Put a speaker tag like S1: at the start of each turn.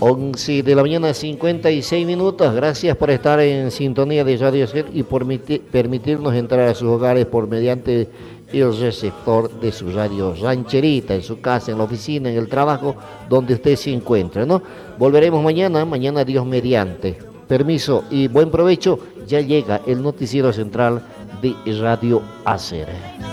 S1: 11 de la mañana, 56 minutos. Gracias por estar en sintonía de Radio Ser y por permitirnos entrar a sus hogares por mediante el receptor de su radio rancherita, en su casa, en la oficina, en el trabajo, donde usted se encuentra, ¿no? Volveremos mañana Dios mediante. Permiso y buen provecho. Ya llega el noticiero central de Radio Hacer.